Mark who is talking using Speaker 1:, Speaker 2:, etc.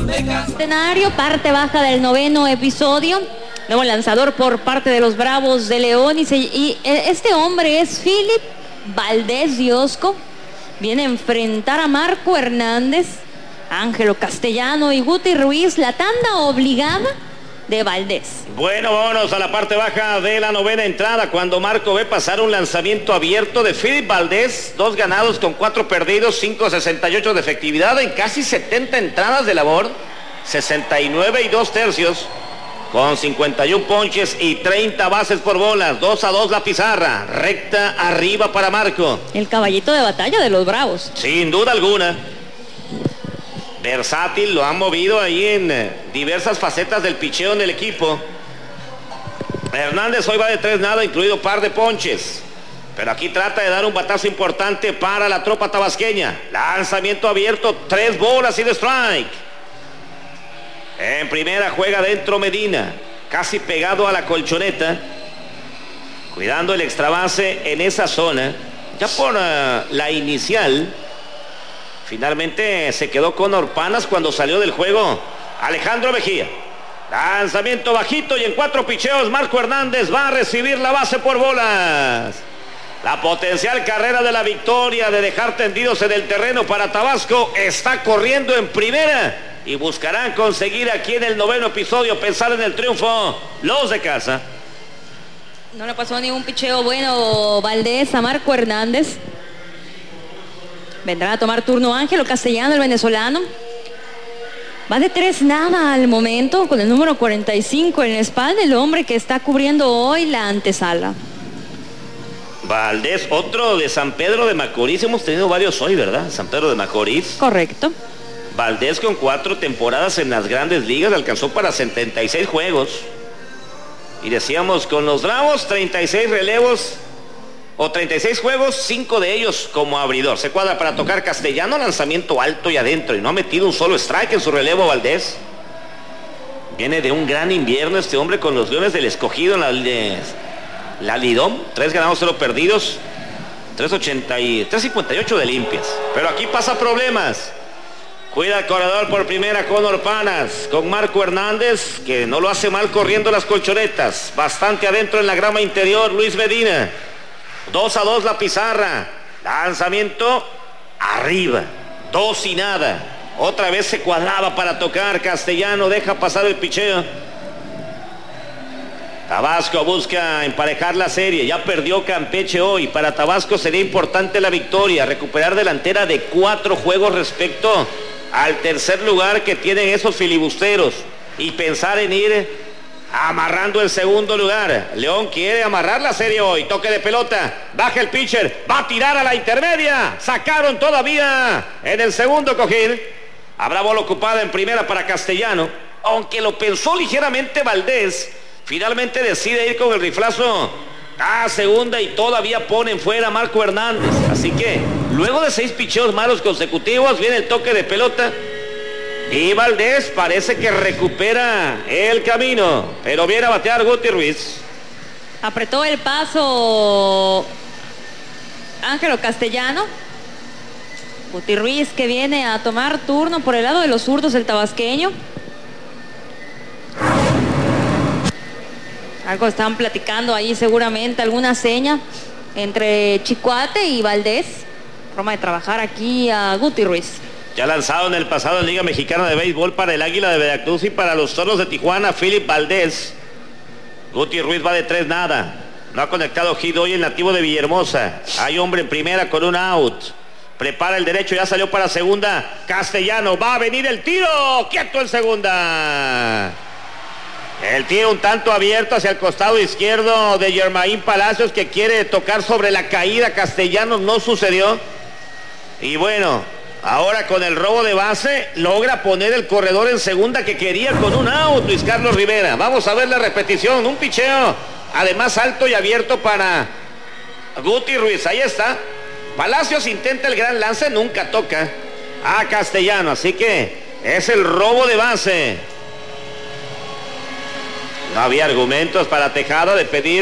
Speaker 1: Escenario, parte baja del 9º episodio. Nuevo lanzador por parte de los Bravos de León. Y este hombre es Philip Valdés Diosco. Viene a enfrentar a Marco Hernández, Ángelo Castellano y Guti Ruiz. La tanda obligada de Valdés.
Speaker 2: Bueno, vámonos a la parte baja de la 9ª entrada, cuando Marco ve pasar un lanzamiento abierto de Philip Valdés, 2 ganados con 4 perdidos, 5.68 de efectividad en casi 70 entradas de labor, 69 2/3, con 51 ponches y 30 bases por bolas. 2-2 la pizarra, recta arriba para Marco.
Speaker 1: El caballito de batalla de los Bravos.
Speaker 2: Sin duda alguna. Versátil, lo han movido ahí en diversas facetas del picheo en el equipo. Hernández hoy va de 3 nada, incluido par de ponches. Pero aquí trata de dar un batazo importante para la tropa tabasqueña. Lanzamiento abierto, 3 bolas y de strike. En primera juega dentro Medina, casi pegado a la colchoneta, cuidando el extra base en esa zona. Ya por la inicial. Finalmente se quedó con Orpanas cuando salió del juego Alejandro Mejía. Lanzamiento bajito y en 4 picheos Marco Hernández va a recibir la base por bolas. La potencial carrera de la victoria, de dejar tendidos en el terreno para Tabasco, está corriendo en primera y buscarán conseguir aquí en el 9º episodio pensar en el triunfo los de casa.
Speaker 1: No le pasó ningún picheo bueno Valdés a Marco Hernández. Vendrá a tomar turno Ángelo Castellano, el venezolano. Va de 3 nada al momento, con el número 45 en la espalda, el hombre que está cubriendo hoy la antesala.
Speaker 2: Valdés, otro de San Pedro de Macorís. Hemos tenido varios hoy, ¿verdad? San Pedro de Macorís.
Speaker 1: Correcto.
Speaker 2: Valdés con 4 temporadas en las grandes ligas, alcanzó para 76 juegos. Y decíamos, con los Bravos, 36 relevos, o 36 juegos, 5 de ellos como abridor. Se cuadra para tocar Castellano, lanzamiento alto y adentro, y no ha metido un solo strike en su relevo Valdés. Viene de un gran invierno este hombre con los Leones del Escogido en la Lidom. 3 ganados, 0 perdidos, 358 de limpias. Pero aquí pasa problemas. Cuida el corredor por primera con Orpanas, con Marco Hernández, que no lo hace mal corriendo las colchonetas. Bastante adentro en la grama interior Luis Medina. 2-2 la pizarra. Lanzamiento arriba, 2 y nada. Otra vez se cuadraba para tocar Castellano, deja pasar el picheo. Tabasco busca emparejar la serie. Ya perdió Campeche hoy. Para Tabasco sería importante la victoria, recuperar delantera de 4 juegos respecto al tercer lugar que tienen esos filibusteros, y pensar en ir amarrando el segundo lugar. León quiere amarrar la serie hoy. Toque de pelota, baja el pitcher, va a tirar a la intermedia. Sacaron todavía en el segundo cojín. Habrá bola ocupada en primera para Castellano, aunque lo pensó ligeramente Valdés. Finalmente decide ir con el riflazo a segunda y todavía ponen fuera a Marco Hernández. Así que luego de 6 picheos malos consecutivos viene el toque de pelota y Valdés parece que recupera el camino, pero viene a batear Guti Ruiz.
Speaker 1: Apretó el paso Ángelo Castellano. Guti Ruiz, que viene a tomar turno por el lado de los zurdos del tabasqueño. Algo están platicando ahí seguramente, alguna seña entre Chicoate y Valdés. Forma de trabajar aquí a Guti Ruiz.
Speaker 2: Ya lanzado en el pasado en Liga Mexicana de Béisbol para el Águila de Veracruz y para los Toros de Tijuana, Philip Valdés. Guti Ruiz va de 3 nada. No ha conectado hit hoy el nativo de Villahermosa. Hay hombre en primera con un out. Prepara el derecho, ya salió para segunda. Castellano, va a venir el tiro. Quieto en segunda. El tiro un tanto abierto hacia el costado izquierdo de Germain Palacios, que quiere tocar sobre la caída. Castellanos, no sucedió. Y bueno, ahora con el robo de base logra poner el corredor en segunda que quería con un out Luis Carlos Rivera. Vamos a ver la repetición. Un picheo además alto y abierto para Guti Ruiz. Ahí está. Palacios intenta el gran lance, nunca toca a Castellano. Así que es el robo de base. No había argumentos para Tejada de pedir